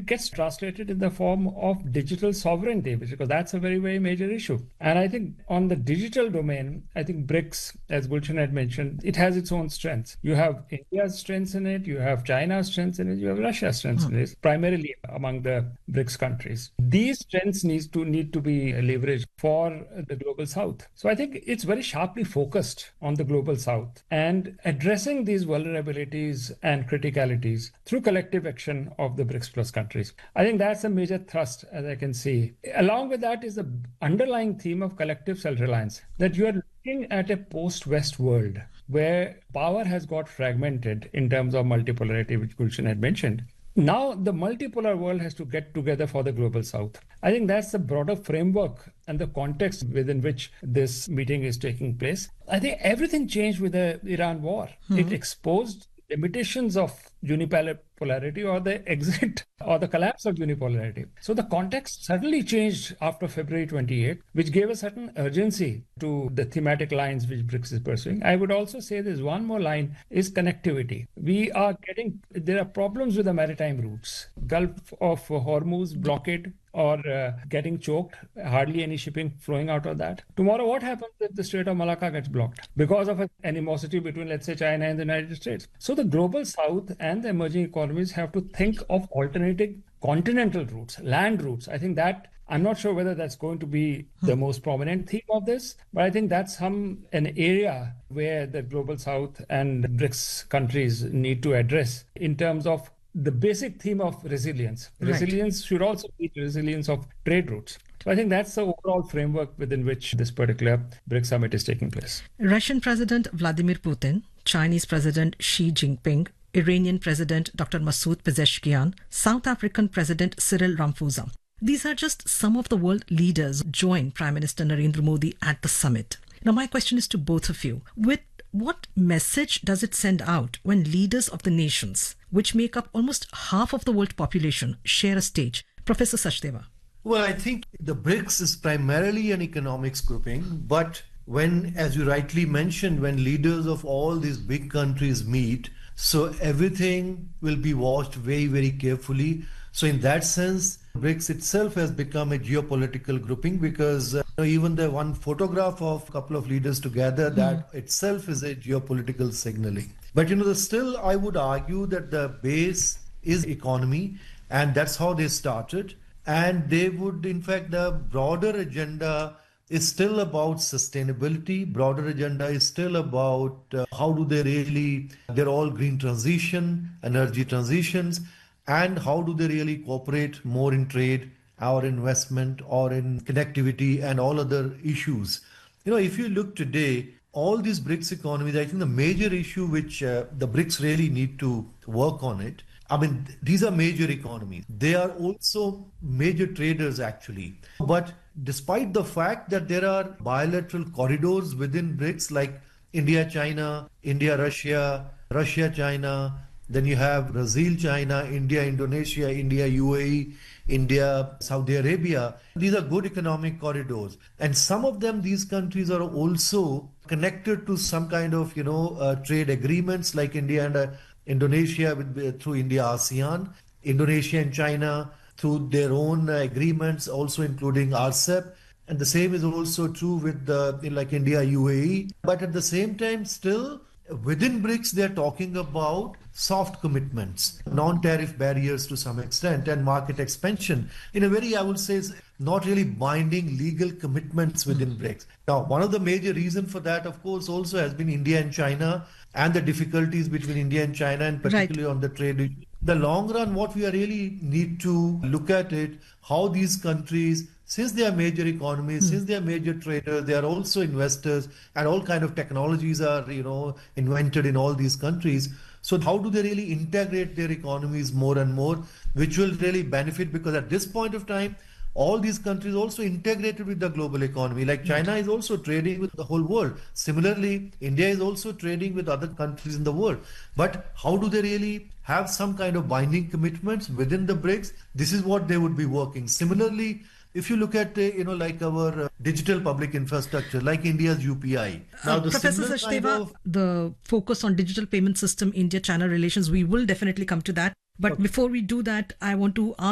it gets translated in the form of digital sovereignty, because that's a very, very major issue. And I think on the digital domain, I think BRICS, as Gulshan had mentioned, it has its own strengths. You have India's strengths in it, you have China's strengths in it, you have Russia's strengths in it, primarily among the BRICS countries. These strengths need to be leveraged for the global south. So I think it's very sharply focused on the global south and addressing these vulnerabilities and criticalities through collective action of the BRICS plus countries. I think that's a major thrust, as I can see. Along with that is the underlying theme of collective self-reliance, that you are looking at a post-West world where power has got fragmented in terms of multipolarity, which Gulshan had mentioned. Now, the multipolar world has to get together for the global south. I think that's the broader framework and the context within which this meeting is taking place. I think everything changed with the Iran war. It exposed limitations of unipolarity or the exit or the collapse of unipolarity. So the context suddenly changed after February 28, which gave a certain urgency to the thematic lines which BRICS is pursuing. I would also say there's one more line is connectivity. There are problems with the maritime routes. Gulf of Hormuz blockade or getting choked, hardly any shipping flowing out of that. Tomorrow, what happens if the Strait of Malacca gets blocked because of an animosity between, let's say, China and the United States? So the global south and the emerging economies have to think of alternative continental routes, land routes. I think that I'm not sure whether that's going to be the most prominent theme of this, but I think that's an area where the global south and BRICS countries need to address in terms of the basic theme of resilience. Resilience should also be the resilience of trade routes. So I think that's the overall framework within which this particular BRICS summit is taking place. Russian President Vladimir Putin, Chinese President Xi Jinping, Iranian President Dr. Masoud Pezeshkian, South African President Cyril Ramaphosa. These are just some of the world leaders join Prime Minister Narendra Modi at the summit. Now, my question is to both of you. With what message does it send out when leaders of the nations, which make up almost half of the world population, share a stage? Professor Sachdeva. Well, I think the BRICS is primarily an economics grouping, but when, as you rightly mentioned, when leaders of all these big countries meet, so everything will be watched very, very carefully. So in that sense, BRICS itself has become a geopolitical grouping because even the one photograph of a couple of leaders together, that itself is a geopolitical signaling. But still I would argue that the base is economy, and that's how they started. And they would, in fact, the broader agenda is still about sustainability. Broader agenda is still about how do they really, they're all green transition, energy transitions, and how do they really cooperate more in trade or investment or in connectivity and all other issues. If you look today, all these BRICS economies, I think the major issue which the BRICS really need to work on it. I mean, these are major economies. They are also major traders actually. But despite the fact that there are bilateral corridors within BRICS like India-China, India-Russia, Russia-China, then you have Brazil-China, India-Indonesia, India-UAE, India-Saudi Arabia. These are good economic corridors. And some of them, these countries are also connected to some kind of, trade agreements like India and Indonesia through India-ASEAN, Indonesia and China through their own agreements, also including RCEP. And the same is also true with like India-UAE. But at the same time, still within BRICS, they're talking about soft commitments, non-tariff barriers to some extent, and market expansion in a very, I would say, not really binding legal commitments within BRICS. Now, one of the major reasons for that, of course, also has been India and China and the difficulties between India and China, and particularly on the trade issue. The long run, what we really need to look at it, how these countries, since they are major economies, since they are major traders, they are also investors, and all kind of technologies are, invented in all these countries. So how do they really integrate their economies more and more, which will really benefit? Because at this point of time, all these countries also integrated with the global economy. Like China is also trading with the whole world. Similarly, India is also trading with other countries in the world. But how do they really have some kind of binding commitments within the BRICS? This is what they would be working. Similarly, if you look at, like our digital public infrastructure, like India's UPI. Now, Professor Sachdeva, the focus on digital payment system, India-China relations, we will definitely come to that. But before we do that, I want to ask